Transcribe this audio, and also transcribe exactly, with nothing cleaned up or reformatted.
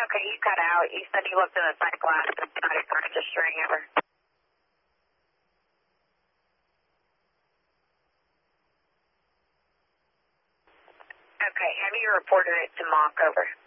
Okay, you cut out. You said you looked in the side glass and not even registering ever. Okay, have you reported it to M O C? Over.